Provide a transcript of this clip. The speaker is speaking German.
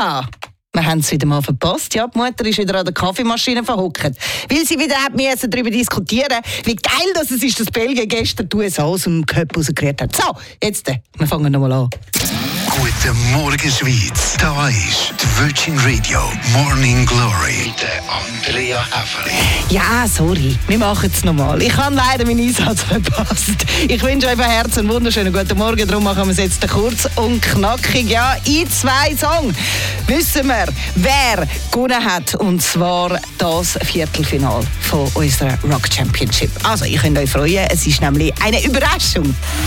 Ja, wir haben es wieder mal verpasst. Ja, die Mutter ist wieder an der Kaffeemaschine verhockt, weil sie wieder darüber diskutieren wie geil das ist, dass Belgien gestern die USA aus dem Cup rausgerührt hat. So, jetzt, wir fangen nochmal an. Guten Morgen, Schweiz. Da ist die Virgin Radio Morning Glory mit Andrea Häfeli. Ja, sorry, wir machen es nochmal. Ich habe leider meinen Einsatz verpasst. Ich wünsche euch von Herzen einen wunderschönen guten Morgen. Darum machen wir es jetzt kurz und knackig. Ja, in 2 Songs wissen wir, wer gewonnen hat. Und zwar das Viertelfinale von unserer Rock Championship. Also, ich könnt euch freuen, es ist nämlich eine Überraschung.